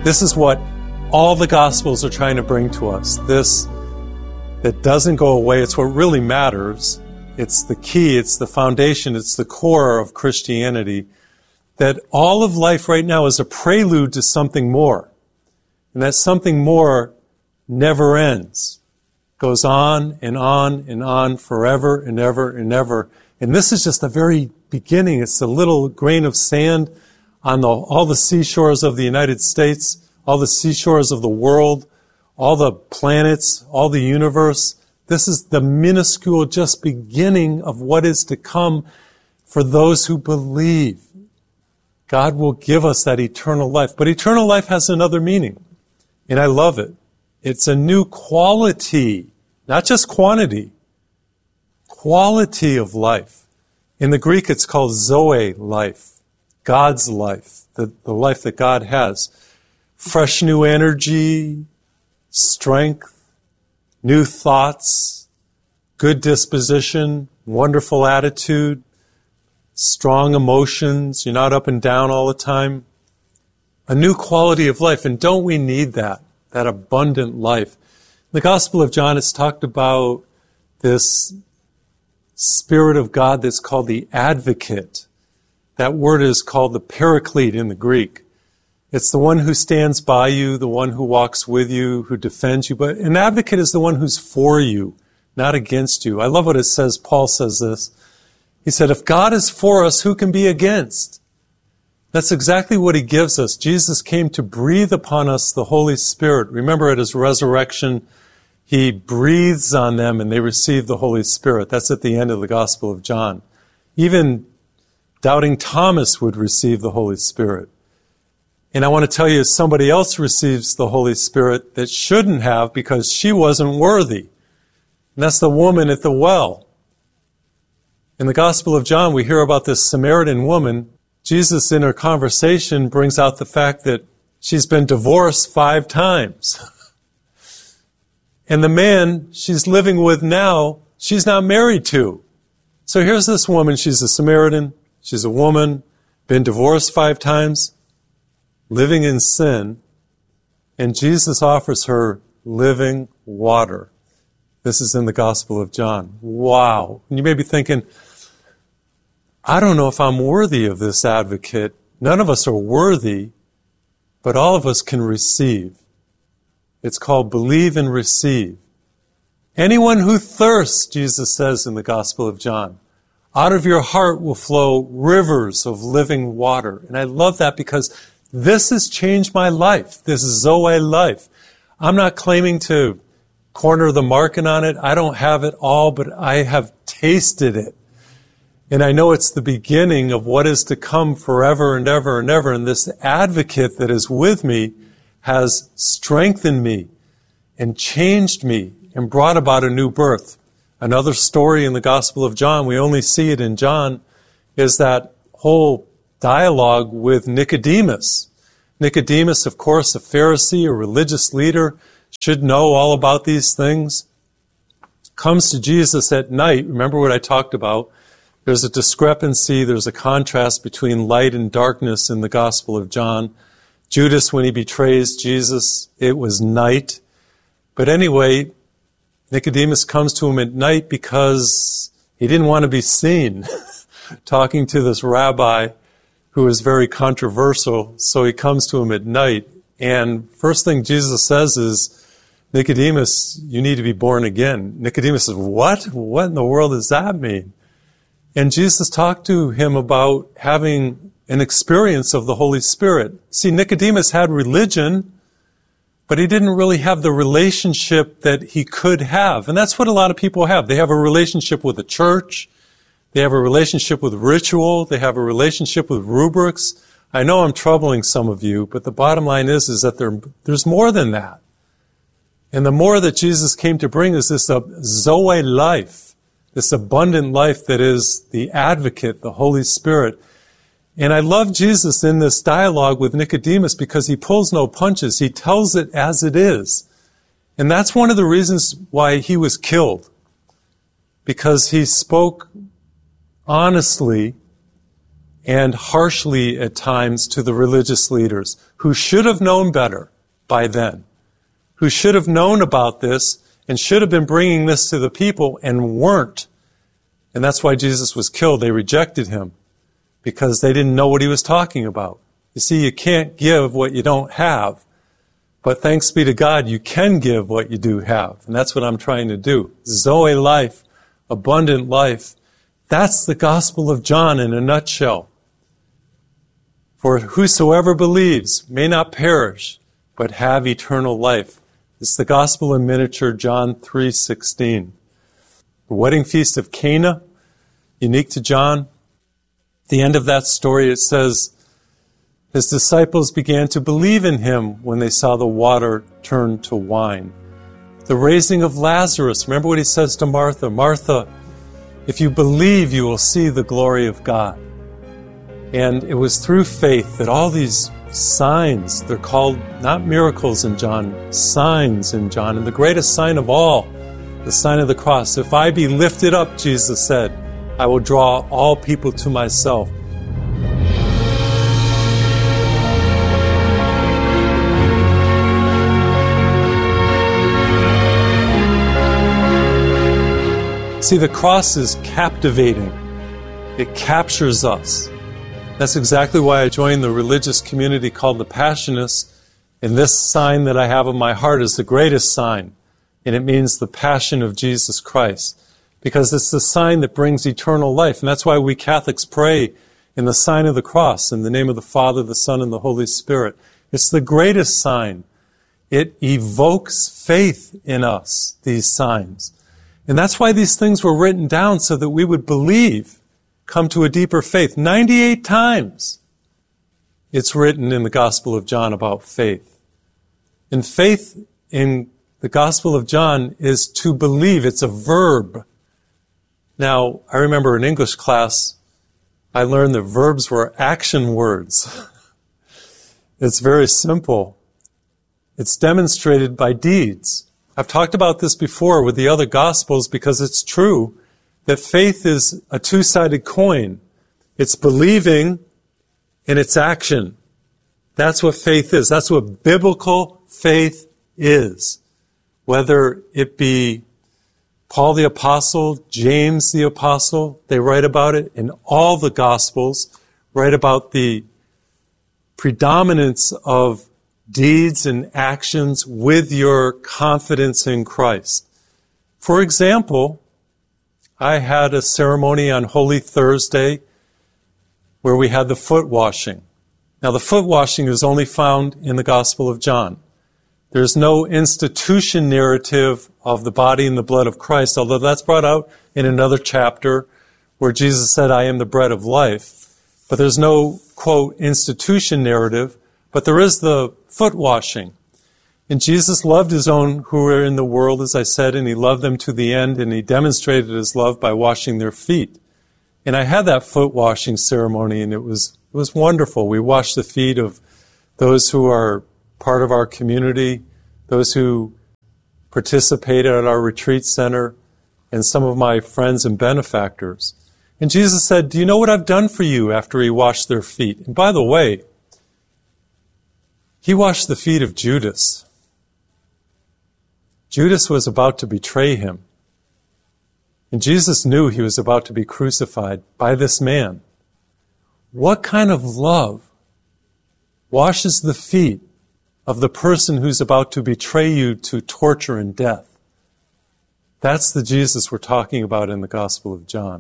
This is what all the Gospels are trying to bring to us. This that doesn't go away. It's what really matters. It's the key. It's the foundation. It's the core of Christianity. That all of life right now is a prelude to something more. And that something more never ends. Goes on and on and on forever and ever and ever. And this is just the very beginning. It's a little grain of sand on all the seashores of the United States, all the seashores of the world, all the planets, all the universe. This is the minuscule just beginning of what is to come for those who believe. God will give us that eternal life. But eternal life has another meaning, and I love it. It's a new quality, not just quantity, quality of life. In the Greek, it's called Zoe life, God's life, the life that God has. Fresh new energy, strength, new thoughts, good disposition, wonderful attitude, strong emotions. You're not up and down all the time. A new quality of life. And don't we need that abundant life? In the Gospel of John, it's talked about this Spirit of God that's called the Advocate. That word is called the Paraclete in the Greek. It's the one who stands by you, the one who walks with you, who defends you. But an advocate is the one who's for you, not against you. I love what it says. Paul says this. He said, if God is for us, who can be against? That's exactly what he gives us. Jesus came to breathe upon us the Holy Spirit. Remember, at his resurrection, he breathes on them and they receive the Holy Spirit. That's at the end of the Gospel of John. Even doubting Thomas would receive the Holy Spirit. And I want to tell you, somebody else receives the Holy Spirit that shouldn't have because she wasn't worthy. And that's the woman at the well. In the Gospel of John, we hear about this Samaritan woman. Jesus, in her conversation, brings out the fact that she's been divorced 5 times. And the man she's living with now, she's not married to. So here's this woman. She's a Samaritan. She's a woman, been divorced 5 times, living in sin. And Jesus offers her living water. This is in the Gospel of John. Wow. And you may be thinking, I don't know if I'm worthy of this advocate. None of us are worthy, but all of us can receive. It's called believe and receive. Anyone who thirsts, Jesus says in the Gospel of John, out of your heart will flow rivers of living water. And I love that because this has changed my life, this Zoe life. I'm not claiming to corner the market on it. I don't have it all, but I have tasted it. And I know it's the beginning of what is to come forever and ever and ever. And this advocate that is with me has strengthened me and changed me and brought about a new birth. Another story in the Gospel of John, we only see it in John, is that whole dialogue with Nicodemus. Nicodemus, of course, a Pharisee, a religious leader, should know all about these things. Comes to Jesus at night. Remember what I talked about. There's a discrepancy, there's a contrast between light and darkness in the Gospel of John. Judas, when he betrays Jesus, it was night. But anyway, Nicodemus comes to him at night because he didn't want to be seen talking to this rabbi who is very controversial. So he comes to him at night. And first thing Jesus says is, Nicodemus, you need to be born again. Nicodemus says, what? What in the world does that mean? And Jesus talked to him about having an experience of the Holy Spirit. See, Nicodemus had religion, but he didn't really have the relationship that he could have. And that's what a lot of people have. They have a relationship with the church. They have a relationship with ritual. They have a relationship with rubrics. I know I'm troubling some of you, but the bottom line is that there's more than that. And the more that Jesus came to bring is this Zoe life. This abundant life that is the advocate, the Holy Spirit. And I love Jesus in this dialogue with Nicodemus because he pulls no punches. He tells it as it is. And that's one of the reasons why he was killed. Because he spoke honestly and harshly at times to the religious leaders who should have known better by then, who should have known about this and should have been bringing this to the people and weren't. And that's why Jesus was killed. They rejected him because they didn't know what he was talking about. You see, you can't give what you don't have. But thanks be to God, you can give what you do have. And that's what I'm trying to do. Zoe life, abundant life. That's the Gospel of John in a nutshell. For whosoever believes may not perish, but have eternal life. It's the Gospel in miniature, John 3:16. The wedding feast of Cana, unique to John. At the end of that story, it says, his disciples began to believe in him when they saw the water turn to wine. The raising of Lazarus, remember what he says to Martha, Martha, if you believe, you will see the glory of God. And it was through faith that all these signs, they're called not miracles in John, signs in John. And the greatest sign of all, the sign of the cross. If I be lifted up, Jesus said, I will draw all people to myself. See, the cross is captivating. It captures us. That's exactly why I joined the religious community called the Passionists. And this sign that I have on my heart is the greatest sign. And it means the passion of Jesus Christ. Because it's the sign that brings eternal life. And that's why we Catholics pray in the sign of the cross, in the name of the Father, the Son, and the Holy Spirit. It's the greatest sign. It evokes faith in us, these signs. And that's why these things were written down, so that we would believe, come to a deeper faith. 98 times it's written in the Gospel of John about faith. And faith in the Gospel of John is to believe. It's a verb. Now, I remember in English class, I learned that verbs were action words. It's very simple. It's demonstrated by deeds. I've talked about this before with the other Gospels because it's true that faith is a two-sided coin. It's believing and it's action. That's what faith is. That's what biblical faith is. Whether it be Paul the Apostle, James the Apostle, they write about it in all the Gospels, write about the predominance of deeds and actions with your confidence in Christ. For example, I had a ceremony on Holy Thursday where we had the foot washing. Now, the foot washing is only found in the Gospel of John. There's no institution narrative of the body and the blood of Christ, although that's brought out in another chapter where Jesus said, I am the bread of life. But there's no, quote, institution narrative, but there is the foot washing. And Jesus loved his own who were in the world, as I said, and he loved them to the end, and he demonstrated his love by washing their feet. And I had that foot washing ceremony, and it was wonderful. We washed the feet of those who are part of our community, those who participated at our retreat center, and some of my friends and benefactors. And Jesus said, do you know what I've done for you after he washed their feet? And by the way, he washed the feet of Judas. Judas was about to betray him. And Jesus knew he was about to be crucified by this man. What kind of love washes the feet of the person who's about to betray you to torture and death? That's the Jesus we're talking about in the Gospel of John.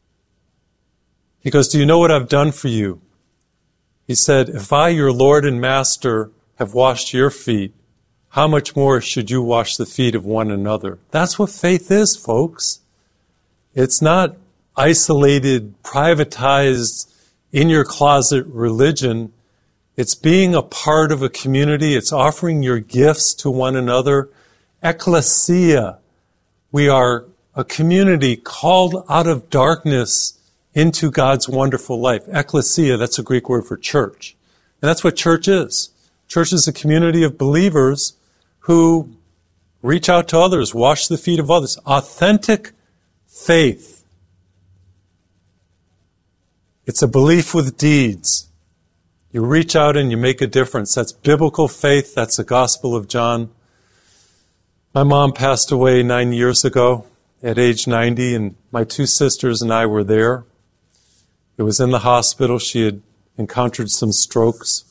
He goes, do you know what I've done for you? He said, if I, your Lord and Master, have washed your feet, how much more should you wash the feet of one another? That's what faith is, folks. It's not isolated, privatized, in-your-closet religion. It's being a part of a community. It's offering your gifts to one another. Ecclesia. We are a community called out of darkness into God's wonderful life. Ecclesia, that's a Greek word for church. And that's what church is. Church is a community of believers who reach out to others, wash the feet of others. Authentic faith. It's a belief with deeds. You reach out and you make a difference. That's biblical faith. That's the Gospel of John. My mom passed away 9 years ago at age 90, and my two sisters and I were there. It was in the hospital. She had encountered some strokes.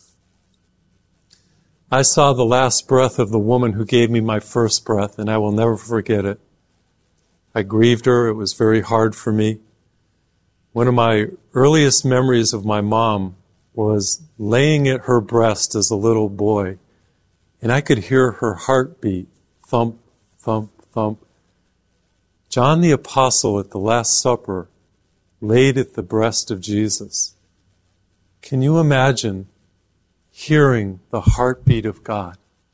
I saw the last breath of the woman who gave me my first breath, and I will never forget it. I grieved her. It was very hard for me. One of my earliest memories of my mom was laying at her breast as a little boy, and I could hear her heartbeat, thump, thump, thump. John the Apostle at the Last Supper laid at the breast of Jesus. Can you imagine hearing the heartbeat of God?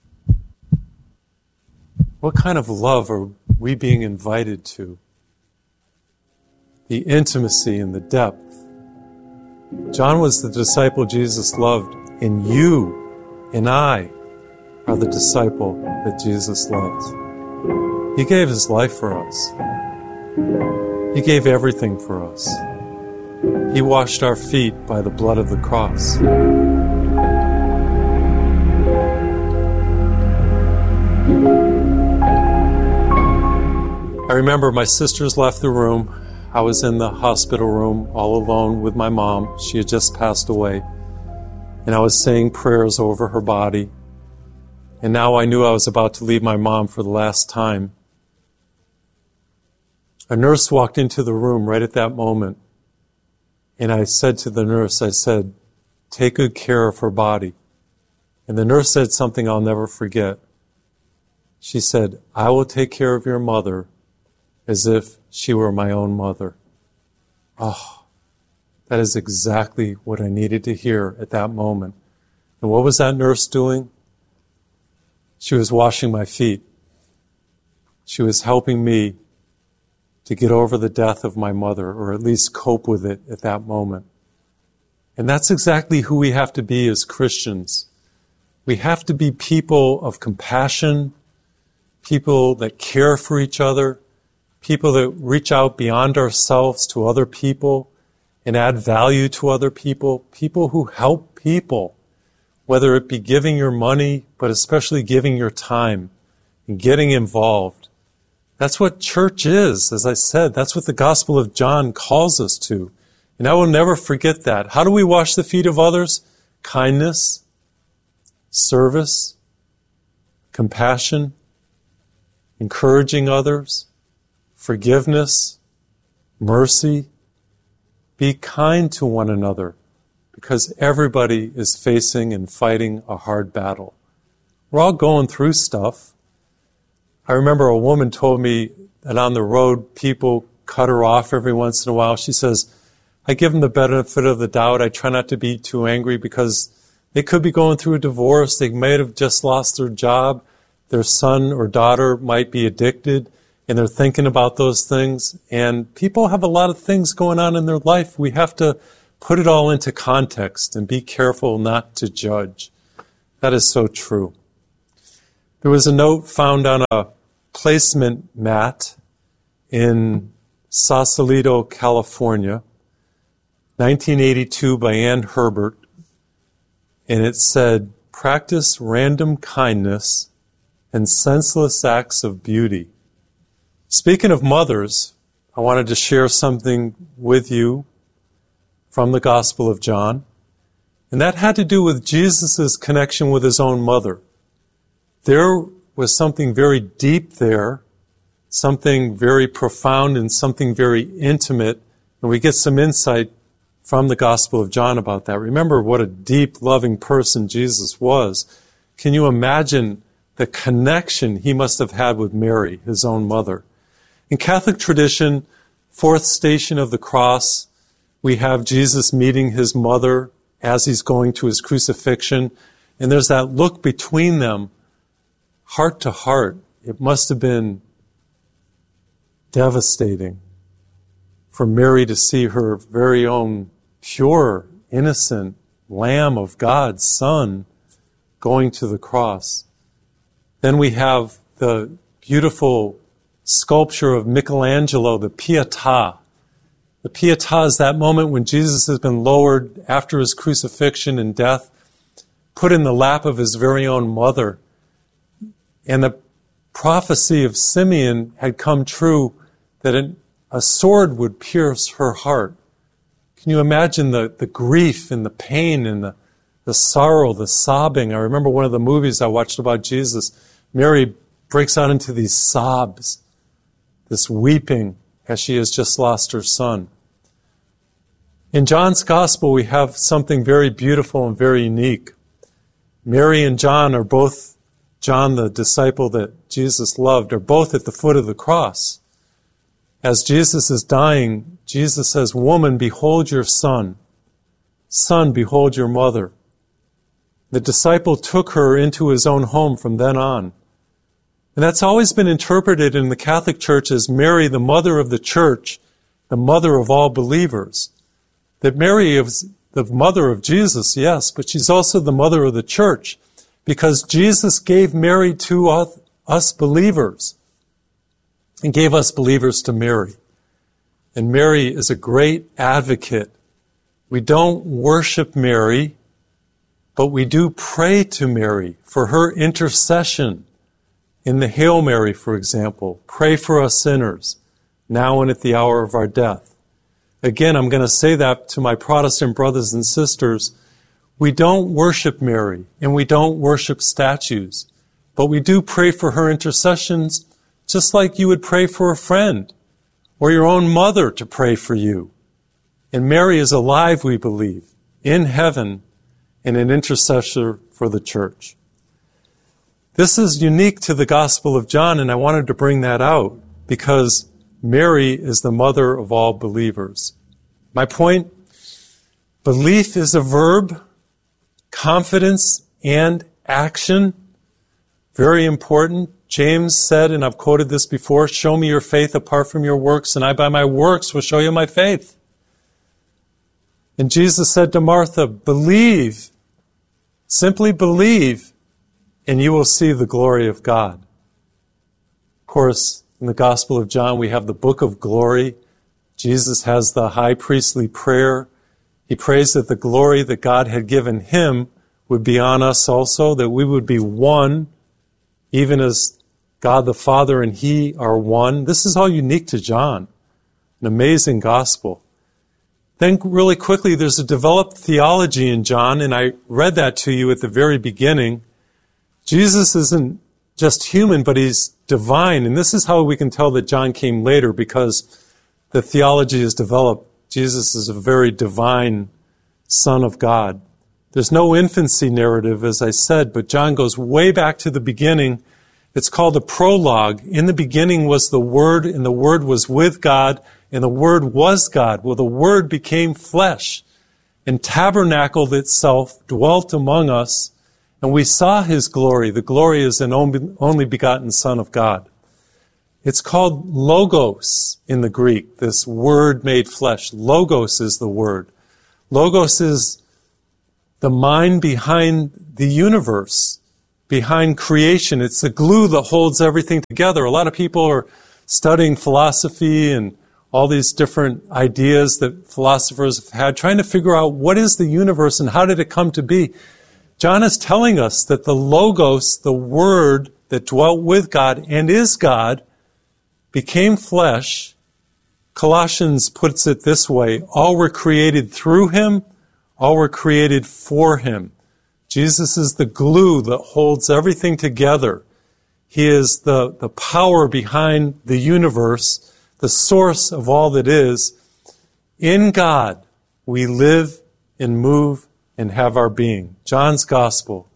What kind of love are we being invited to? The intimacy and the depth. John was the disciple Jesus loved, and you and I are the disciple that Jesus loves. He gave his life for us. He gave everything for us. He washed our feet by the blood of the cross. I remember my sisters left the room. I was in the hospital room all alone with my mom. She had just passed away. And I was saying prayers over her body. And now I knew I was about to leave my mom for the last time. A nurse walked into the room right at that moment. And I said to the nurse, I said, take good care of her body. And the nurse said something I'll never forget. She said, I will take care of your mother as if she were my own mother. Oh, that is exactly what I needed to hear at that moment. And what was that nurse doing? She was washing my feet. She was helping me to get over the death of my mother, or at least cope with it at that moment. And that's exactly who we have to be as Christians. We have to be people of compassion, people that care for each other, people that reach out beyond ourselves to other people and add value to other people, people who help people, whether it be giving your money, but especially giving your time and getting involved. That's what church is, as I said. That's what the Gospel of John calls us to. And I will never forget that. How do we wash the feet of others? Kindness, service, compassion, encouraging others, forgiveness, mercy. Be kind to one another, because everybody is facing and fighting a hard battle. We're all going through stuff. I remember a woman told me that on the road, people cut her off every once in a while. She says, I give them the benefit of the doubt. I try not to be too angry because they could be going through a divorce. They might have just lost their job. Their son or daughter might be addicted, and they're thinking about those things. And people have a lot of things going on in their life. We have to put it all into context and be careful not to judge. That is so true. There was a note found on a placement mat in Sausalito, California, 1982 by Ann Herbert, and it said, practice random kindness and senseless acts of beauty. Speaking of mothers, I wanted to share something with you from the Gospel of John, and that had to do with Jesus' connection with his own mother. There was something very deep there, something very profound and something very intimate, and we get some insight from the Gospel of John about that. Remember what a deep, loving person Jesus was. Can you imagine the connection he must have had with Mary, his own mother? In Catholic tradition, fourth station of the cross, we have Jesus meeting his mother as he's going to his crucifixion, and there's that look between them, heart to heart. It must have been devastating for Mary to see her very own pure, innocent Lamb of God, Son, going to the cross. Then we have the beautiful sculpture of Michelangelo, the Pietà. The Pietà is that moment when Jesus has been lowered after his crucifixion and death, put in the lap of his very own mother. And the prophecy of Simeon had come true that a sword would pierce her heart. Can you imagine the grief and the pain and the sorrow, the sobbing? I remember one of the movies I watched about Jesus. Mary breaks out into these sobs, this weeping as she has just lost her son. In John's Gospel, we have something very beautiful and very unique. Mary and John are both, John, the disciple that Jesus loved, are both at the foot of the cross. As Jesus is dying, Jesus says, "Woman, behold your son. Son, behold your mother." The disciple took her into his own home from then on. And that's always been interpreted in the Catholic Church as Mary, the mother of the church, the mother of all believers. That Mary is the mother of Jesus, yes, but she's also the mother of the church, because Jesus gave Mary to us believers and gave us believers to Mary. And Mary is a great advocate. We don't worship Mary, but we do pray to Mary for her intercession. In the Hail Mary, for example, pray for us sinners, now and at the hour of our death. Again, I'm going to say that to my Protestant brothers and sisters. We don't worship Mary, and we don't worship statues, but we do pray for her intercessions, just like you would pray for a friend or your own mother to pray for you. And Mary is alive, we believe, in heaven and an intercessor for the church. This is unique to the Gospel of John, and I wanted to bring that out because Mary is the mother of all believers. My point, belief is a verb, confidence and action, very important. James said, and I've quoted this before, "Show me your faith apart from your works, and I by my works will show you my faith." And Jesus said to Martha, "Believe, simply believe, and you will see the glory of God." Of course, in the Gospel of John, we have the book of glory. Jesus has the high priestly prayer. He prays that the glory that God had given him would be on us also, that we would be one, even as God the Father and he are one. This is all unique to John. An amazing gospel. Then really quickly, there's a developed theology in John, and I read that to you at the very beginning. Jesus isn't just human, but he's divine. And this is how we can tell that John came later, because the theology is developed. Jesus is a very divine Son of God. There's no infancy narrative, as I said, but John goes way back to the beginning. It's called a prologue. In the beginning was the Word, and the Word was with God, and the Word was God. Well, the Word became flesh and tabernacled itself, dwelt among us, and we saw his glory. The glory is an only begotten Son of God. It's called logos in the Greek, this word made flesh. Logos is the word. Logos is the mind behind the universe, behind creation. It's the glue that holds everything together. A lot of people are studying philosophy and all these different ideas that philosophers have had, trying to figure out what is the universe and how did it come to be. John is telling us that the Logos, the Word that dwelt with God and is God, became flesh. Colossians puts it this way: all were created through him, all were created for him. Jesus is the glue that holds everything together. He is the power behind the universe, the source of all that is. In God, we live and move and have our being. John's Gospel,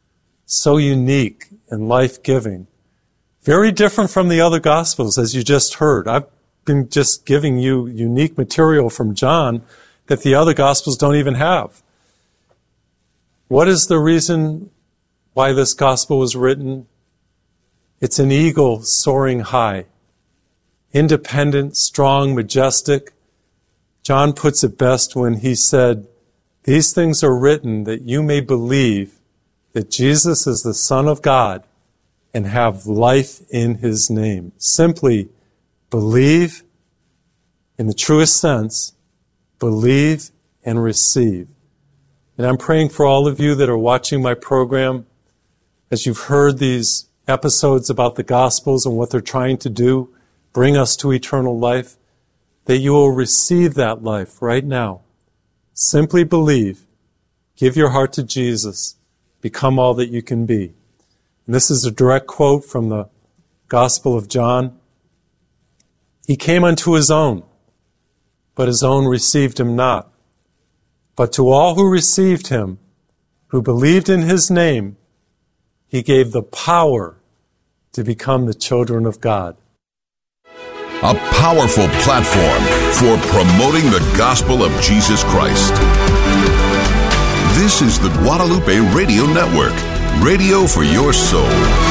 so unique and life-giving. Very different from the other Gospels, as you just heard. I've been just giving you unique material from John that the other Gospels don't even have. What is the reason why this Gospel was written? It's an eagle soaring high. Independent, strong, majestic. John puts it best when he said, "These things are written that you may believe that Jesus is the Son of God and have life in his name." Simply believe in the truest sense, believe and receive. And I'm praying for all of you that are watching my program, as you've heard these episodes about the Gospels and what they're trying to do, bring us to eternal life, that you will receive that life right now. Simply believe, give your heart to Jesus, become all that you can be. And this is a direct quote from the Gospel of John. He came unto his own, but his own received him not. But to all who received him, who believed in his name, he gave the power to become the children of God. A powerful platform for promoting the gospel of Jesus Christ. This is the Guadalupe Radio Network, radio for your soul.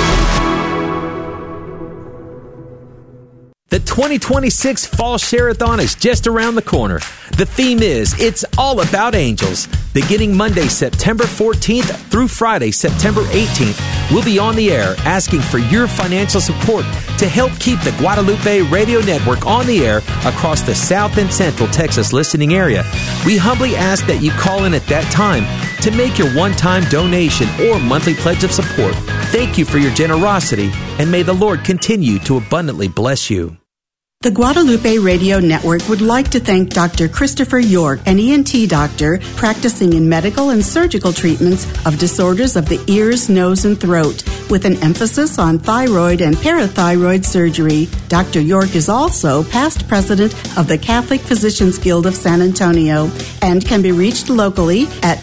The 2026 Fall Share-a-thon is just around the corner. The theme is It's All About Angels. Beginning Monday, September 14th through Friday, September 18th, we'll be on the air asking for your financial support to help keep the Guadalupe Radio Network on the air across the South and Central Texas listening area. We humbly ask that you call in at that time to make your one-time donation or monthly pledge of support. Thank you for your generosity, and may the Lord continue to abundantly bless you. The Guadalupe Radio Network would like to thank Dr. Christopher York, an ENT doctor practicing in medical and surgical treatments of disorders of the ears, nose, and throat, with an emphasis on thyroid and parathyroid surgery. Dr. York is also past president of the Catholic Physicians Guild of San Antonio and can be reached locally at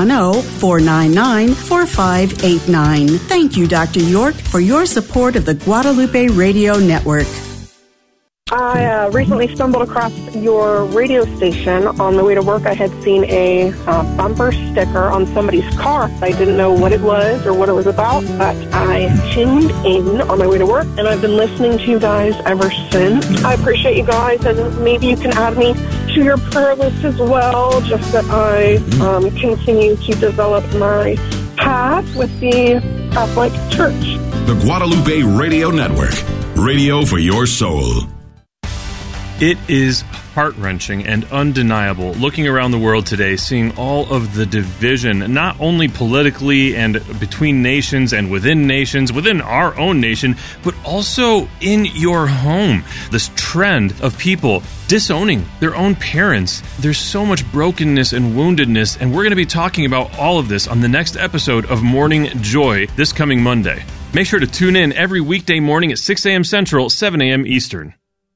210-499-4589. Thank you, Dr. York, for your support of the Guadalupe Radio Network. I recently stumbled across your radio station on the way to work. I had seen a bumper sticker on somebody's car. I didn't know what it was or what it was about, but I tuned in on my way to work, and I've been listening to you guys ever since. I appreciate you guys, and maybe you can add me to your prayer list as well, just that I continue to develop my path with the Catholic Church. The Guadalupe Radio Network, radio for your soul. It is heart-wrenching and undeniable looking around the world today, seeing all of the division, not only politically and between nations and within our own nation, but also in your home. This trend of people disowning their own parents. There's so much brokenness and woundedness, and we're going to be talking about all of this on the next episode of Morning Joy this coming Monday. Make sure to tune in every weekday morning at 6 a.m. Central, 7 a.m. Eastern.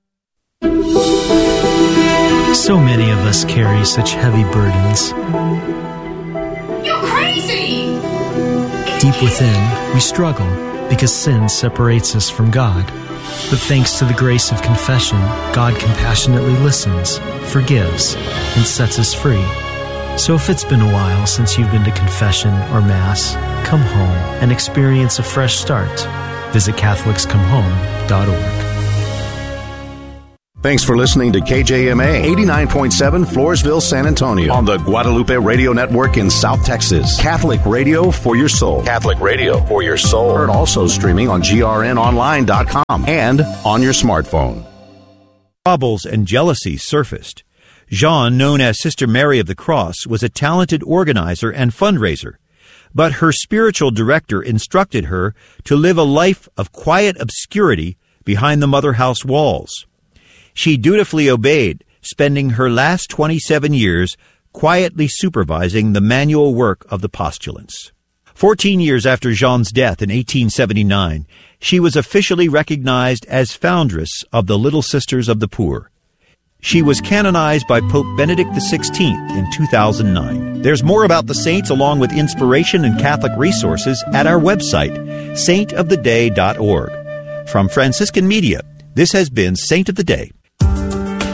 So many of us carry such heavy burdens. You're crazy! Deep within, we struggle because sin separates us from God. But thanks to the grace of confession, God compassionately listens, forgives, and sets us free. So if it's been a while since you've been to confession or Mass, come home and experience a fresh start. Visit CatholicsComeHome.org. Thanks for listening to KJMA 89.7 Floresville, San Antonio on the Guadalupe Radio Network in South Texas. Catholic radio for your soul. Catholic radio for your soul. Heard also streaming on grnonline.com and on your smartphone. Troubles and jealousy surfaced. Jean, known as Sister Mary of the Cross, was a talented organizer and fundraiser, but her spiritual director instructed her to live a life of quiet obscurity behind the Mother House walls. She dutifully obeyed, spending her last 27 years quietly supervising the manual work of the postulants. 14 years after Jean's death in 1879, she was officially recognized as foundress of the Little Sisters of the Poor. She was canonized by Pope Benedict XVI in 2009. There's more about the saints along with inspiration and Catholic resources at our website, saintoftheday.org. From Franciscan Media, this has been Saint of the Day.